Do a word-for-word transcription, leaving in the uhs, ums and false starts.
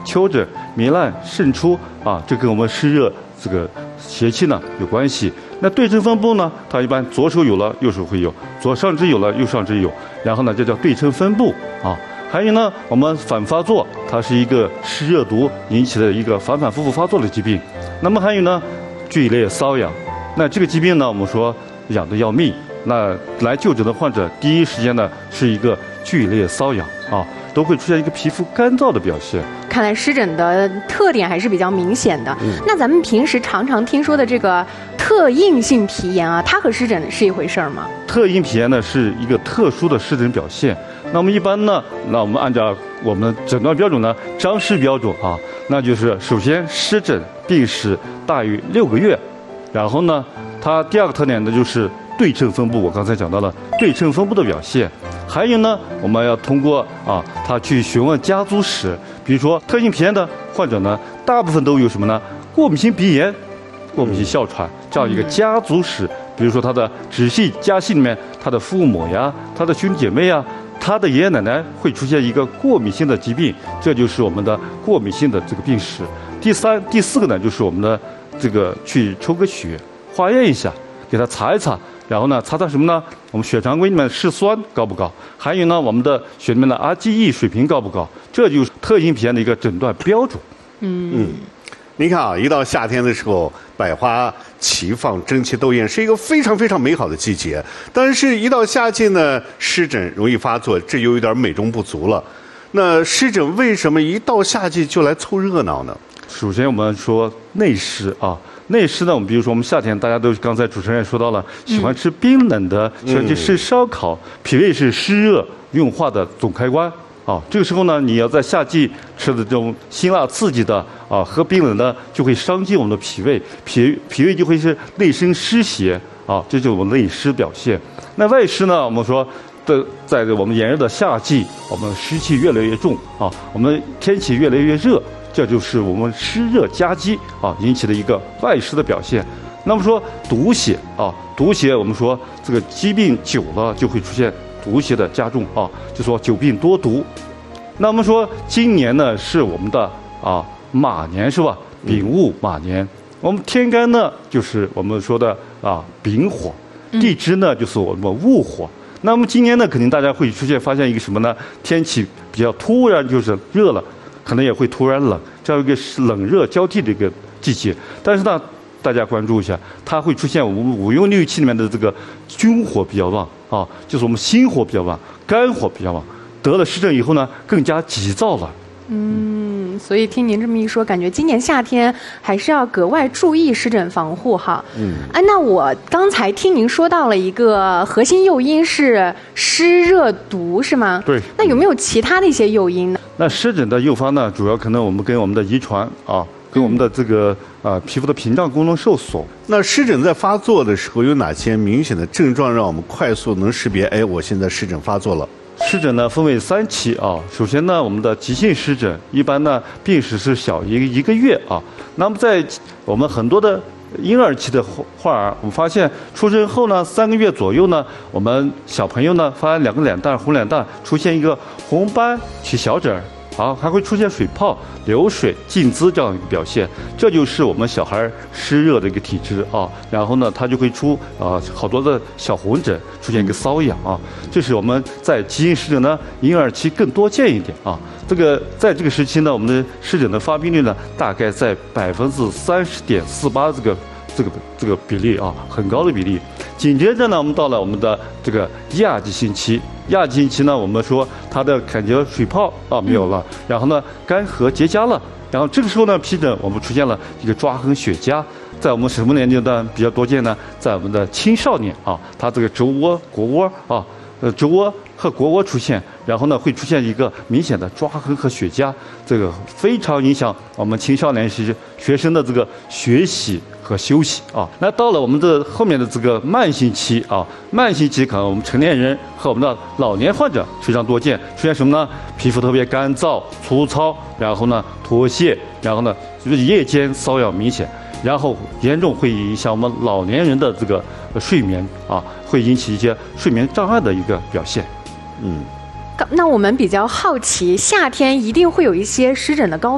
丘疹、糜烂、渗出啊，这跟我们湿热这个邪气呢有关系。那对称分布呢，它一般左手有了，右手会有；左上肢有了，右上肢有。然后呢，这叫对称分布啊。还有呢，我们反发作，它是一个湿热毒引起的一个反反复复发作的疾病。那么还有呢，剧烈瘙痒。那这个疾病呢，我们说痒得要命。那来就诊的患者，第一时间呢是一个剧烈瘙痒啊，都会出现一个皮肤干燥的表现。 看来湿疹的特点还是比较明显的。嗯、那咱们平时常常听说的这个特应性皮炎啊，它和湿疹是一回事儿吗？ 特应皮炎呢是一个特殊的湿疹表现。那么一般呢，那我们按照我们诊断标准呢，张氏标准啊，那就是首先湿疹病史大于六个月，然后呢，它第二个特点呢就是对称分布，我刚才讲到了对称分布的表现。还有呢，我们要通过啊，他去询问家族史，比如说特应皮炎的患者呢，大部分都有什么呢？过敏性鼻炎、过敏性哮喘这样一个家族史，比如说他的直系家系里面，他的父母呀、他的兄弟姐妹呀、他的爷爷奶奶会出现一个过敏性的疾病，这就是我们的过敏性的这个病史。第三、第四个呢，就是我们的这个去抽个血，化验一下，给他查一查。然后呢，查查什么呢？我们血常规里面的嗜酸高不高？还有呢，我们的血里面的 R G E 水平高不高？这就是特应皮炎的一个诊断标准。 嗯嗯，您看啊，一到夏天的时候，百花齐放，争奇斗艳，是一个非常非常美好的季节。但是，一到夏季呢，湿疹容易发作，这又有点美中不足了。那湿疹为什么一到夏季就来凑热闹呢？ 首先，我们说内湿啊。内湿呢，我们比如说我们夏天，大家都刚才主持人也说到了，喜欢吃冰冷的，喜欢去吃烧烤，脾胃是湿热运化的总开关啊。这个时候呢，你要在夏季吃的这种辛辣刺激的啊，喝冰冷的，就会伤及我们的脾胃，脾脾胃就会是内生湿邪啊，这就是我们内湿表现。那外湿呢，我们说的在我们炎热的夏季，我们湿气越来越重啊，我们天气越来越热。这就是我们湿热夹击啊引起的一个外湿的表现。那么说毒血啊，毒血我们说这个疾病久了就会出现毒血的加重啊，就说久病多毒。那么说今年呢是我们的啊马年是吧？丙戊马年，我们天干呢就是我们说的啊丙火，地支呢就是我们戊火。那么今年呢肯定大家会出现发现一个什么呢？天气比较突然就是热了。可能也会突然冷，这样一个冷热交替的一个季节。但是呢，大家关注一下，它会出现我们五运六气里面的这个君火比较旺啊，就是我们心火比较旺，肝火比较旺。得了湿疹以后呢，更加急躁了。 嗯，所以听您这么一说，感觉今年夏天还是要格外注意湿疹防护哈。嗯，哎，那我刚才听您说到了一个核心诱因是湿热毒，是吗？ 对。 那有没有其他的一些诱因呢？ 那湿疹的诱发呢，主要可能我们跟我们的遗传啊，跟我们的这个啊、呃、皮肤的屏障功能受损。 那湿疹在发作的时候有哪些明显的症状，让我们快速能识别？哎，我现在湿疹发作了。 湿疹呢分为三期啊，首先呢，我们的急性湿疹一般呢病史是小一一个月啊。那么在我们很多的婴儿期的患儿，我们发现出生后呢三个月左右呢，我们小朋友呢发现两个脸蛋红脸蛋出现一个红斑起小疹儿。啊，还会出现水泡、流水、静滋这样一个表现，这就是我们小孩湿热的一个体质啊。然后呢，它就会出啊好多的小红疹，出现一个瘙痒啊。这是我们在急性湿疹呢婴儿期更多见一点啊。这个在这个时期呢，我们的湿疹的发病率呢大概在百分之三十点四八这个这个这个比例啊，很高的比例。紧接着呢，我们到了我们的这个亚急性期。亚急性期呢，我们说它的感觉水泡啊没有了，然后呢干涸结痂了，然后这个时候呢皮疹我们出现了一个抓痕血痂，在我们什么年龄段比较多见呢？在我们的青少年啊，它这个肘窝、腘窝啊，呃肘窝和腘窝出现，然后呢会出现一个明显的抓痕和血痂，这个非常影响我们青少年时学生的这个学习和休息啊。那到了我们的后面的这个慢性期啊，慢性期可能我们成年人和我们的老年患者非常多见，出现什么呢？皮肤特别干燥、粗糙，然后呢脱屑，然后呢就是夜间瘙痒明显，然后严重会影响我们老年人的这个睡眠啊，会引起一些睡眠障碍的一个表现。嗯。 那我们比较好奇，夏天一定会有一些湿疹的高